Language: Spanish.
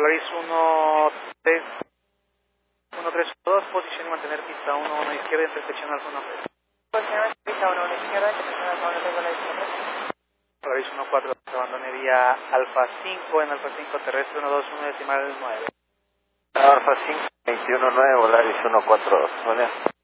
Polaris 1-3-2, posición y mantener pista 1 izquierda, intersección Alfa 1. Posición pista 1 izquierda, intersección Alfa 1, tengo la izquierda. Polaris 1-4, abandone vía Alfa 5, en Alfa 5 terrestre 1-2-1 decimal 9. Alfa 5, 21-9, Polaris 1-4-2, ¿vale?